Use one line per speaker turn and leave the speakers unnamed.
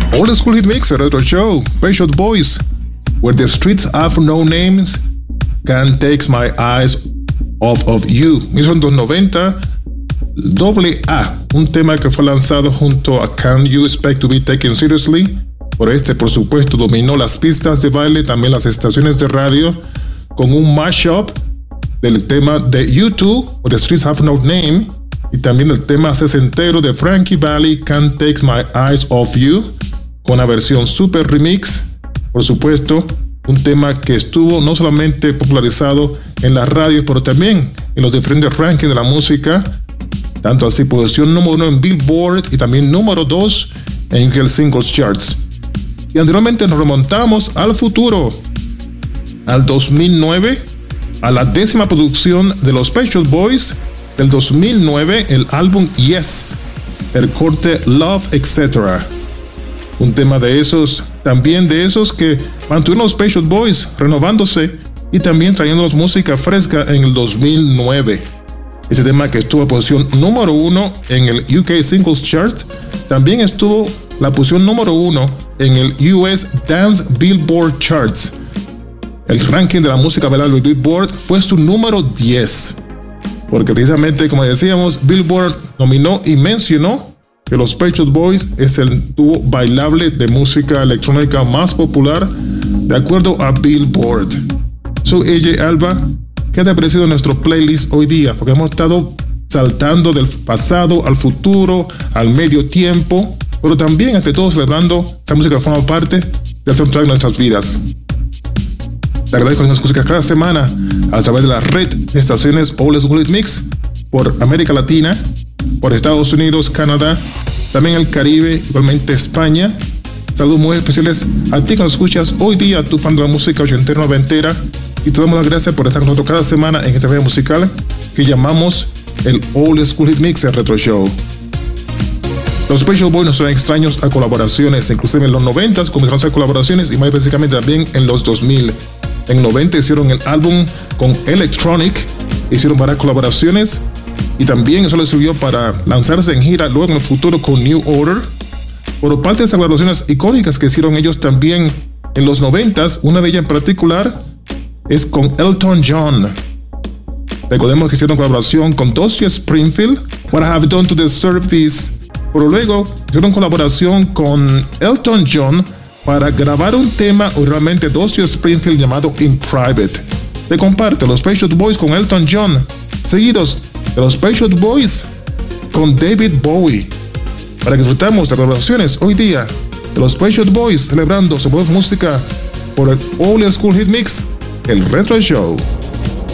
Old School Hit Mix, el Retro Show, Pet Shop Boys, Where the Streets Have No Names, Can't Take My Eyes Off of You. 1990, AA, un tema que fue lanzado junto a Can You Expect to Be Taken Seriously. Por supuesto, dominó las pistas de baile, también las estaciones de radio, con un mashup del tema de U2, The Streets Have No Name, y también el tema sesentero de Frankie Valli, Can't Take My Eyes Off You, con una versión super remix. Por supuesto, un tema que estuvo no solamente popularizado en las radios, pero también en los diferentes rankings de la música, tanto así posición número 1 en Billboard y también número 2 en el Singles Charts. Y anteriormente nos remontamos al futuro, al 2009, a la 10ª producción de los Pet Shop Boys del 2009, el álbum Yes, el corte Love, Etc. Un tema de esos, también de esos que mantuvieron los Pet Shop Boys renovándose y también trayéndonos música fresca en el 2009. Ese tema que estuvo en posición número 1 en el UK Singles Chart, también estuvo la posición número 1 en el US Dance Billboard Charts. El ranking de la música bailable de Billboard fue su número 10. Porque precisamente, como decíamos, Billboard nominó y mencionó que los Pet Shop Boys es el dúo bailable de música electrónica más popular de acuerdo a Billboard. Soy AJ Alba. ¿Qué te ha parecido nuestro playlist hoy día? Porque hemos estado saltando del pasado al futuro, al medio tiempo, pero también ante todo celebrando esta música que forma parte del soundtrack de nuestras vidas. Te agradezco que nos escuches cada semana a través de la red de estaciones Old School Hit Mix por América Latina, por Estados Unidos, Canadá, también el Caribe, igualmente España. Saludos muy especiales a ti que nos escuchas hoy día, tu fan de la música ochentera, noventera, y te damos las gracias por estar con nosotros cada semana en este video musical que llamamos el Old School Hit Mix, el Retro Show. Los Pet Shop Boys no son extraños a colaboraciones, inclusive en los 90s comenzaron a hacer colaboraciones y más específicamente también en los 2000. En 90 hicieron el álbum con Electronic, hicieron varias colaboraciones y también eso les sirvió para lanzarse en gira luego en el futuro con New Order. Por parte de esas colaboraciones icónicas que hicieron ellos también en los 90s, una de ellas en particular es con Elton John. Recordemos que hicieron colaboración con Dusty Springfield, What I Have Done to Deserve This, pero luego hicieron colaboración con Elton John para grabar un tema originalmente Dusty Springfield llamado In Private. Se comparte los Pet Shop Boys con Elton John, seguidos de los Pet Shop Boys con David Bowie, para que disfrutamos de colaboraciones hoy día de los Pet Shop Boys celebrando su buena música por el Old School Hit Mix, el Retro Show.